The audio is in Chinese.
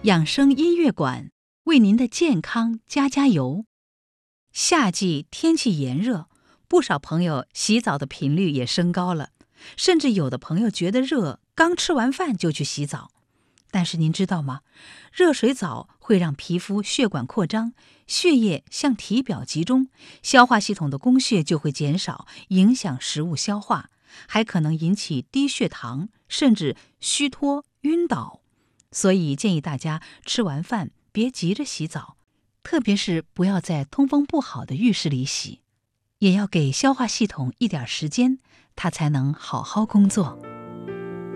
养生音乐馆为您的健康加油。夏季天气炎热，不少朋友洗澡的频率也升高了，甚至有的朋友觉得热，刚吃完饭就去洗澡。但是您知道吗？热水澡会让皮肤血管扩张，血液向体表集中，消化系统的供血就会减少，影响食物消化，还可能引起低血糖，甚至虚脱、晕倒。所以建议大家吃完饭别急着洗澡，特别是不要在通风不好的浴室里洗，也要给消化系统一点时间，它才能好好工作。